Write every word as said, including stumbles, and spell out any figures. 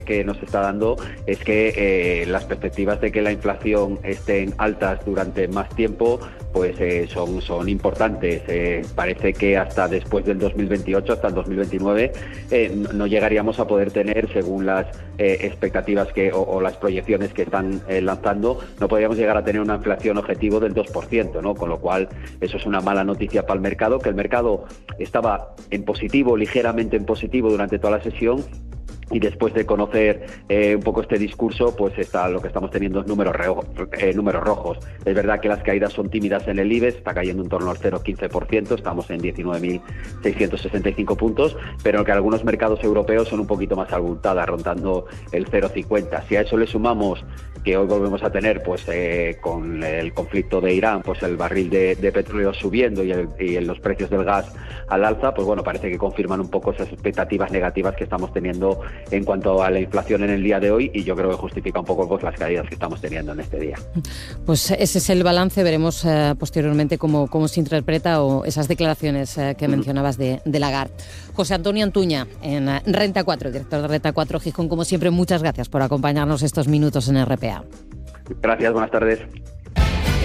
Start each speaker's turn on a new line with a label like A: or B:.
A: que nos está dando es que eh, las perspectivas de que la inflación estén altas durante más tiempo pues eh, son, son importantes. Eh, parece que hasta después del dos mil veintiocho, hasta el dos mil veintinueve, eh, no, no llegaríamos a poder tener, según las eh, expectativas que o, o las proyecciones que están eh, lanzando, no podríamos llegar a tener una inflación objetivo del dos por ciento, ¿no? Con lo cual eso es una mala noticia para el mercado, que el mercado estaba en positivo, ligeramente en positivo durante toda la sesión. Y después de conocer eh, un poco este discurso, pues está lo que estamos teniendo es números, rejo, eh, números rojos. Es verdad que las caídas son tímidas en el IBEX, está cayendo en torno al cero coma quince por ciento, estamos en diecinueve mil seiscientos sesenta y cinco puntos, pero que algunos mercados europeos son un poquito más abultadas, rondando el cero coma cincuenta. Si a eso le sumamos que hoy volvemos a tener, pues eh, con el conflicto de Irán, pues el barril de, de petróleo subiendo y, el, y los precios del gas al alza, pues bueno, parece que confirman un poco esas expectativas negativas que estamos teniendo en cuanto a la inflación en el día de hoy, y yo creo que justifica un poco pues las caídas que estamos teniendo en este día.
B: Pues ese es el balance, veremos eh, posteriormente cómo, cómo se interpreta o esas declaraciones eh, que mencionabas de, de Lagarde. José Antonio Antuña, en Renta cuatro, director de Renta cuatro Gijón, como siempre, muchas gracias por acompañarnos estos minutos en R P A.
A: Gracias, buenas tardes.